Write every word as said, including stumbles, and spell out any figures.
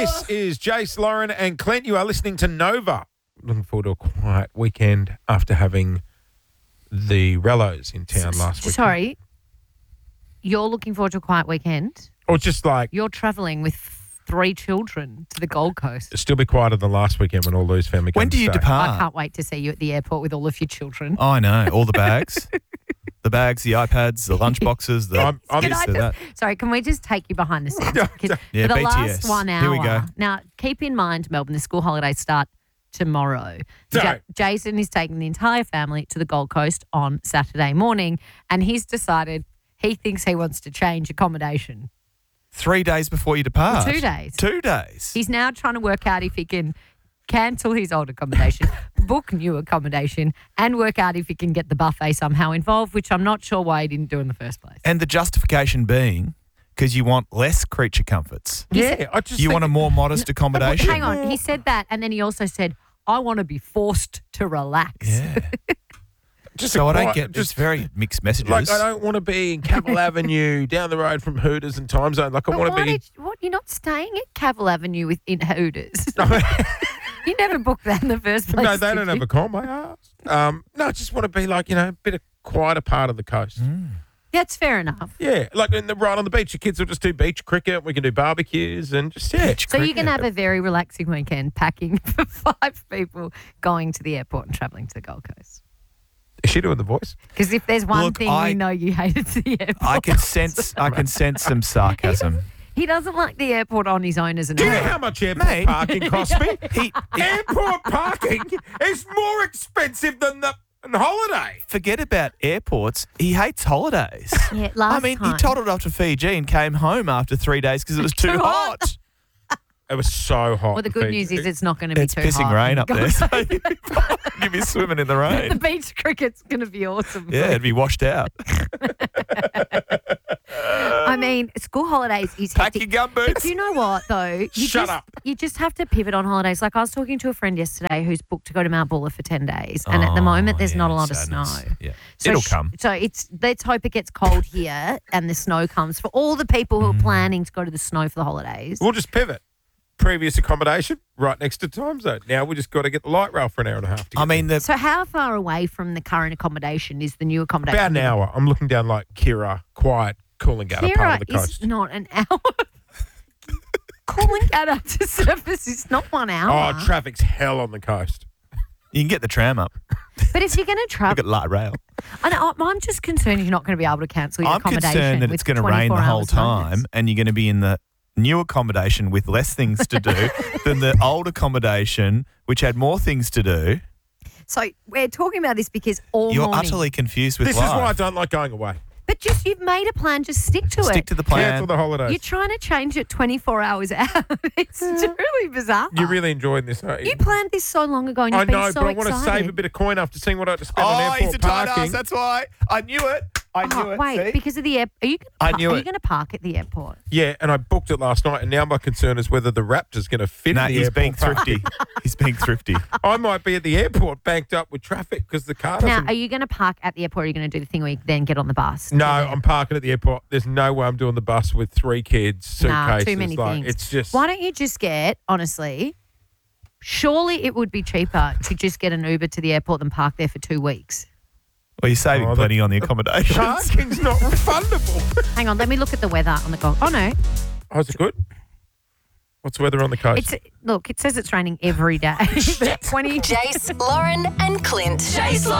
This is Jace, Lauren and Clint. You are listening to Nova. Looking forward to a quiet weekend after having the Rellos in town last week. Sorry, you're looking forward to a quiet weekend? Or just like... You're travelling with three children to the Gold Coast. It'll still be quieter than last weekend when all those family came When do to you stay. depart? I can't wait to see you at the airport with all of your children. Oh, I know. All the bags. The bags, the iPads, the lunch boxes, the I'm- I'm- Can this, I the just- that. Sorry, can we just take you behind the scenes? Because Yeah, for the B T S. last one hour. Here we go. Now, keep in mind, Melbourne, the school holidays start tomorrow. No. Ja- Jason is taking the entire family to the Gold Coast on Saturday morning, and he's decided he thinks he wants to change accommodation. Three days before you depart. Two days. Two days. He's now trying to work out if he can cancel his old accommodation, book new accommodation, and work out if he can get the buffet somehow involved, which I'm not sure why he didn't do in the first place. And the justification being because you want less creature comforts. Yeah, I just You think want a more modest accommodation. Hang on, he said that, and then he also said, I want to be forced to relax. Yeah. just So a I don't quiet- get just just very mixed messages. Like, I don't want to be in Cavill Avenue, down the road from Hooters and Time Zone. Like, I But want why to be... did you- what, you're not staying at Cavill Avenue with, in Hooters. You never booked that in the first place. No, they did don't you? have a com, I asked. Um, no, I just want to be like, you know, a bit of quieter part of the coast. That's fair enough. Yeah, like in the right on the beach. Your kids will just do beach cricket. We can do barbecues and just, yeah. So you can have a very relaxing weekend packing for five people going to the airport and travelling to the Gold Coast. Is she doing the voice? Because if there's one Look, thing I- we know you hate, it's the airport. I can sense I can sense some sarcasm. He doesn't like the airport on his own as an Do you know owner. how much airport Mate. parking costs me? He, he Airport parking is more expensive than the than holiday. forget about airports. He hates holidays. Yeah, last I mean, time. he toddled off to Fiji and came home after three days because it was too, Too hot. hot. It was so hot. Well, the in good Fiji. news is it's not going to be It's too pissing hot. rain up Gold there. So Coast. you'll be swimming in the The rain. beach cricket's going to be awesome. Yeah, it'd be washed out. I mean, school holidays is Pack hectic. your gumboots. But you know what, though? You Shut just, up. You just have to pivot on holidays. Like I was talking to a friend yesterday who's booked to go to Mount Buller for ten days. And at the moment, there's Oh, not a yeah, lot sadness. of snow. Yeah. So It'll sh- come. So it's let's hope it gets cold here and the snow comes for all the people who are Mm. planning to go to the snow for the holidays. We'll just pivot. Previous accommodation right next to Time Zone. Now we just got to get the light rail for an hour and a half. To I get mean, the, So how far away from the current accommodation is the new there. accommodation? About an hour. I'm looking down like Kira, quiet, Coolangatta part Kira of the is coast. not an hour. Coolangatta to surface is not one hour. Oh, traffic's hell on the coast. you can get the tram up. But if you're going to Look travel, at light rail. I know, I'm just concerned you're not going to be able to cancel your I'm accommodation. concerned that with it's going to rain the twenty-four whole hours time notice. and you're going to be in the new accommodation with less things to do than the old accommodation, which had more things to do. So we're talking about this because all You're morning. utterly confused with This life. is why I don't like going away. But just you've made a plan. Just stick to Stick it. to the plan. Cancel the holidays. You're trying to change it twenty-four hours out. It's really bizarre. You're really enjoying this, aren't you? You planned this so long ago, and you've I been know, so but I want to excited. save a bit of coin after seeing what I had to spend on Oh, airport he's a tight parking. ass. That's why. I knew it. I knew Oh, it. wait, See? because of the air. Are you? Gonna I par- knew Are you it. going to park at the airport? Yeah, and I booked it last night, and now my concern is whether the Raptor's going to fit No, in the he's airport being parking. thrifty. He's being thrifty. I might be at the airport banked up with traffic because the car Now, doesn't... are you going to park at the airport? Or are you going to do the thing where you then get on the bus? No, to the- I'm parking at the airport. There's no way I'm doing the bus with three kids, suitcases. Nah, too many like, things. It's just... Why don't you just get, honestly, surely it would be cheaper to just get an Uber to the airport than park there for two weeks. Well, you're saving Oh, the- plenty on the accommodation. Parking's not refundable. Hang on, let me look at the weather on the Gold. Oh, no. Oh, is it good? What's the weather on the coast? It's Look, it says it's raining every day. But twenty Jace, Lauren, and Clint. Jace,